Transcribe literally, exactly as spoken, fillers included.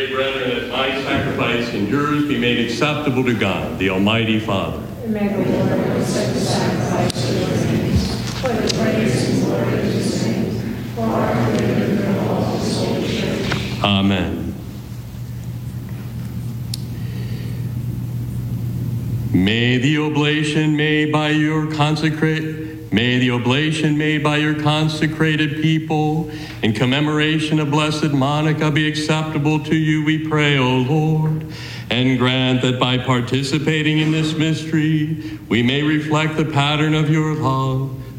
Pray, brethren, that my sacrifice and yours be made acceptable to God, the Almighty Father. And may the Lord accept the sacrifice of your hands, for the praise and glory of his name, for our good and for all his holy church. Amen. May the oblation made by your consecrate, may the oblation made by your consecrated people in commemoration of Blessed Monica be acceptable to you, we pray, O Lord, and grant that by participating in this mystery, we may reflect the pattern of your love